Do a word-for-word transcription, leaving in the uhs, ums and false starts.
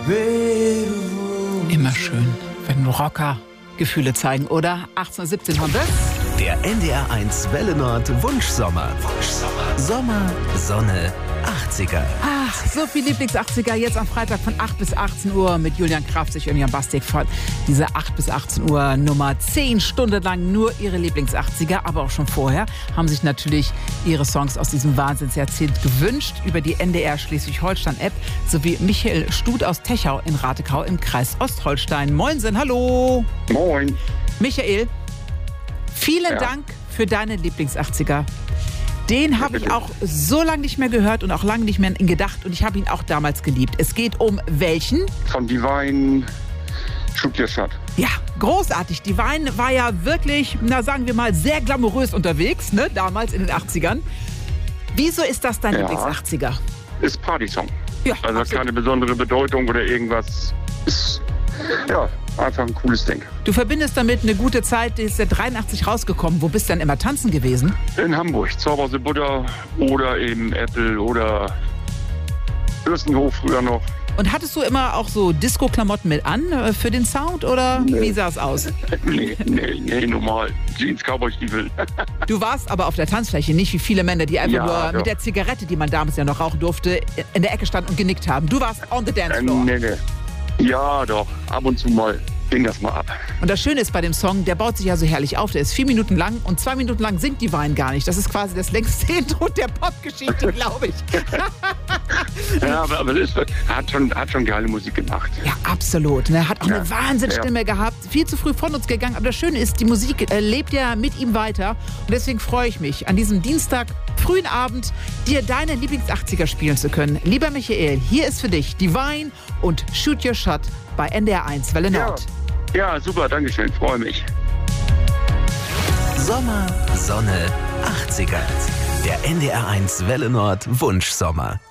Immer schön, wenn Rocker Gefühle zeigen, oder? achtzehn Uhr siebzehn haben wir. Der N D R eins Welle Nord Wunschsommer. Wunschsommer. Sommer, Sonne, achtziger. Ach, so viel Lieblings-achtziger jetzt am Freitag von acht bis achtzehn Uhr mit Julian Krafzig und Jan Bastik von dieser acht bis achtzehn Uhr Nummer. Zehn Stunden lang nur ihre Lieblings-achtziger, aber auch schon vorher haben sich natürlich ihre Songs aus diesem Wahnsinnsjahrzehnt gewünscht über die N D R Schleswig-Holstein-App sowie Michael Stut aus Techau in Ratekau im Kreis Ostholstein. Moinsen, hallo. Moin. Michael, vielen Ja. Dank für deine Lieblings-achtziger. Den habe ich auch so lange nicht mehr gehört und auch lange nicht mehr an ihn gedacht. Und ich habe ihn auch damals geliebt. Es geht um welchen? Von Divine, Shoot Your Shot. Ja, großartig. Divine war ja wirklich, na sagen wir mal, sehr glamourös unterwegs, ne? Damals in den achtzigern. Wieso ist das dein Ja. Lieblings-achtziger? Ist Partysong. Ja, Also hat absolut. keine besondere Bedeutung oder irgendwas. Ist, ja, einfach ein cooles Ding. Du verbindest damit eine gute Zeit, die ist ja dreiundachtzig rausgekommen. Wo bist du denn immer tanzen gewesen? In Hamburg, Zauberse Buddha oder eben Apple oder Fürstenhof früher noch. Und hattest du immer auch so Disco-Klamotten mit an äh, für den Sound oder Nee. wie sah es aus? nee, nee, nee, normal. Jeans, Cowboy-Stiefel. Du warst aber auf der Tanzfläche, nicht wie viele Männer, die einfach Ja, nur doch. mit der Zigarette, die man damals ja noch rauchen durfte, in der Ecke standen und genickt haben. Du warst on the dance äh, floor. nee, nee. Ja, doch. Ab und zu mal ging das mal ab. Und das Schöne ist bei dem Song, der baut sich ja so herrlich auf. Der ist vier Minuten lang und zwei Minuten lang singt Divine gar nicht. Das ist quasi das längste Intro der Popgeschichte, glaube ich. Ja, aber, aber das ist, hat, schon, hat schon geile Musik gemacht. Ja, absolut. Er hat auch Ja, eine Wahnsinnsstimme gehabt. Viel zu früh von uns gegangen. Aber das Schöne ist, die Musik äh, lebt ja mit ihm weiter. Und deswegen freue ich mich, an diesem Dienstag, frühen Abend, dir deine Lieblings-achtziger spielen zu können. Lieber Michael, hier ist für dich Divine und Shoot Your Shot bei N D R eins Welle Ja, Nord. ja, super, dankeschön, freue mich. Sommer, Sonne, achtziger. Der N D R eins Welle Nord Wunschsommer.